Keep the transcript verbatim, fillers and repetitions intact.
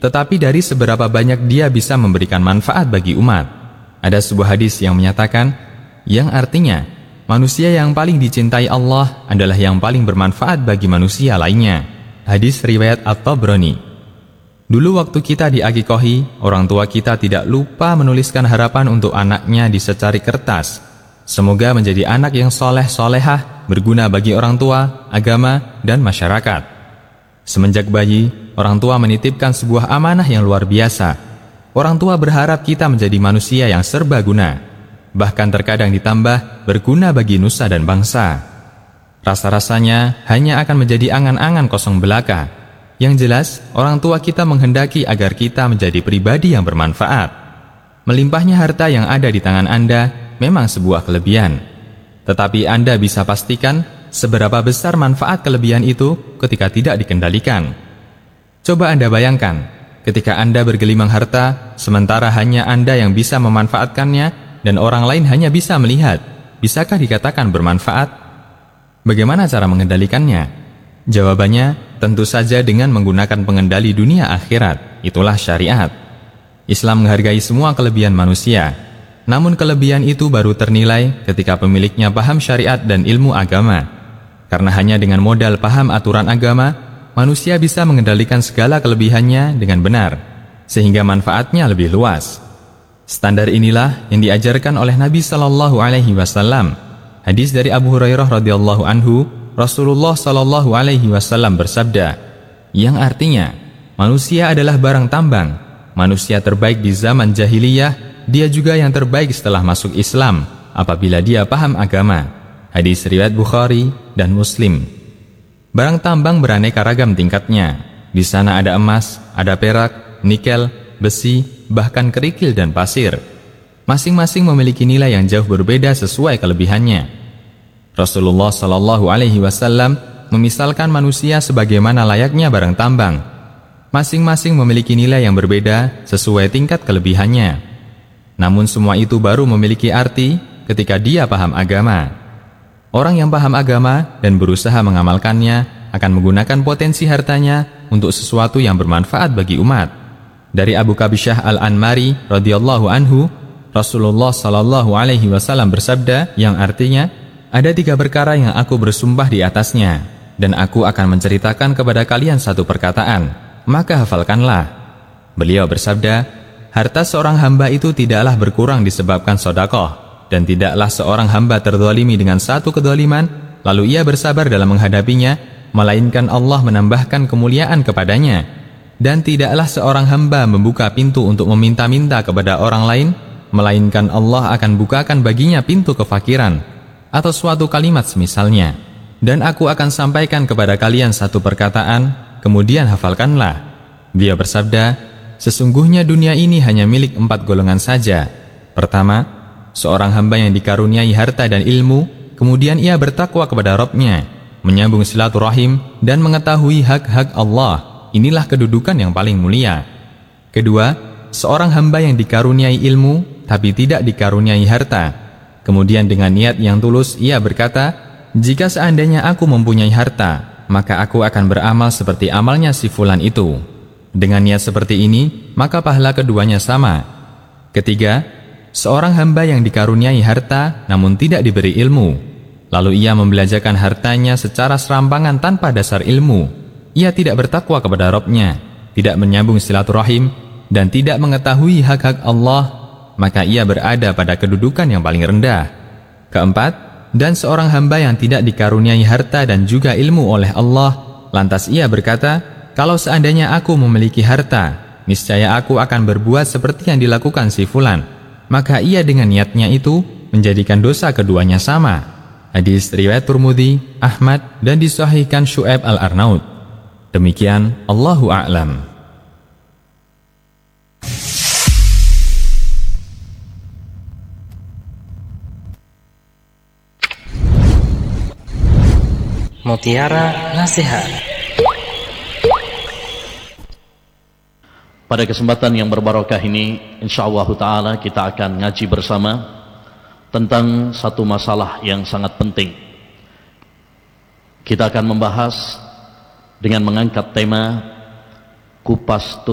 tetapi dari seberapa banyak dia bisa memberikan manfaat bagi umat. Ada sebuah hadis yang menyatakan, yang artinya, manusia yang paling dicintai Allah adalah yang paling bermanfaat bagi manusia lainnya. Hadis riwayat At-Tabrani. Dulu waktu kita diakikohi, orang tua kita tidak lupa menuliskan harapan untuk anaknya di secari kertas. Semoga menjadi anak yang soleh-solehah, berguna bagi orang tua, agama, dan masyarakat. Semenjak bayi, orang tua menitipkan sebuah amanah yang luar biasa. Orang tua berharap kita menjadi manusia yang serbaguna, bahkan terkadang ditambah berguna bagi nusa dan bangsa. Rasa-rasanya hanya akan menjadi angan-angan kosong belaka. Yang jelas, orang tua kita menghendaki agar kita menjadi pribadi yang bermanfaat. Melimpahnya harta yang ada di tangan Anda memang sebuah kelebihan. Tetapi Anda bisa pastikan seberapa besar manfaat kelebihan itu ketika tidak dikendalikan. Coba Anda bayangkan, ketika Anda bergelimang harta, sementara hanya Anda yang bisa memanfaatkannya dan orang lain hanya bisa melihat, bisakah dikatakan bermanfaat? Bagaimana cara mengendalikannya? Jawabannya, tentu saja dengan menggunakan pengendali dunia akhirat. Itulah syariat. Islam menghargai semua kelebihan manusia. Namun kelebihan itu baru ternilai ketika pemiliknya paham syariat dan ilmu agama. Karena hanya dengan modal paham aturan agama, manusia bisa mengendalikan segala kelebihannya dengan benar, sehingga manfaatnya lebih luas. Standar inilah yang diajarkan oleh Nabi Shallallahu Alaihi Wasallam. Hadis dari Abu Hurairah radhiyallahu anhu, Rasulullah Shallallahu Alaihi Wasallam bersabda, yang artinya, manusia adalah barang tambang. Manusia terbaik di zaman jahiliyah, dia juga yang terbaik setelah masuk Islam apabila dia paham agama. Hadis riwayat Bukhari dan Muslim. Barang tambang beraneka ragam tingkatnya. Di sana ada emas, ada perak, nikel, besi, bahkan kerikil dan pasir. Masing-masing memiliki nilai yang jauh berbeda sesuai kelebihannya. Rasulullah Shallallahu Alaihi Wasallam memisalkan manusia sebagaimana layaknya barang tambang. Masing-masing memiliki nilai yang berbeda sesuai tingkat kelebihannya. Namun semua itu baru memiliki arti ketika dia paham agama. Orang yang paham agama dan berusaha mengamalkannya akan menggunakan potensi hartanya untuk sesuatu yang bermanfaat bagi umat. Dari Abu Qabisyah Al-Anmari radhiyallahu anhu, Rasulullah Shallallahu Alaihi Wasallam bersabda, yang artinya, ada tiga perkara yang aku bersumpah di atasnya, dan aku akan menceritakan kepada kalian satu perkataan, maka hafalkanlah. Beliau bersabda, harta seorang hamba itu tidaklah berkurang disebabkan sedekah, dan tidaklah seorang hamba terzalimi dengan satu kezaliman, lalu ia bersabar dalam menghadapinya, melainkan Allah menambahkan kemuliaan kepadanya. Dan tidaklah seorang hamba membuka pintu untuk meminta-minta kepada orang lain, melainkan Allah akan bukakan baginya pintu kefakiran, atau suatu kalimat semisalnya. Dan aku akan sampaikan kepada kalian satu perkataan, kemudian hafalkanlah. Beliau bersabda, sesungguhnya dunia ini hanya milik empat golongan saja. Pertama, seorang hamba yang dikaruniai harta dan ilmu, kemudian ia bertakwa kepada Rabb-Nya, menyambung silaturahim, dan mengetahui hak-hak Allah. Inilah kedudukan yang paling mulia. Kedua, seorang hamba yang dikaruniai ilmu, tapi tidak dikaruniai harta. Kemudian dengan niat yang tulus, ia berkata, jika seandainya aku mempunyai harta, maka aku akan beramal seperti amalnya si fulan itu. Dengan niat seperti ini, maka pahala keduanya sama. Ketiga, seorang hamba yang dikaruniai harta namun tidak diberi ilmu, lalu ia membelanjakan hartanya secara serampangan tanpa dasar ilmu. Ia tidak bertakwa kepada Rabb-Nya, tidak menyambung silaturahim, dan tidak mengetahui hak-hak Allah, maka ia berada pada kedudukan yang paling rendah. Keempat, dan seorang hamba yang tidak dikaruniai harta dan juga ilmu oleh Allah, lantas ia berkata, kalau seandainya aku memiliki harta, niscaya aku akan berbuat seperti yang dilakukan si fulan. Maka ia dengan niatnya itu menjadikan dosa keduanya sama. Hadis riwayat Tirmidzi, Ahmad, dan disahihkan Syu'aib Al-Arnaud. Demikian, Allahu a'lam. Mutiara Nasihat. Pada kesempatan yang berbarokah ini, insyaallah ta'ala kita akan ngaji bersama tentang satu masalah yang sangat penting. Kita akan membahas dengan mengangkat tema kupas tuntas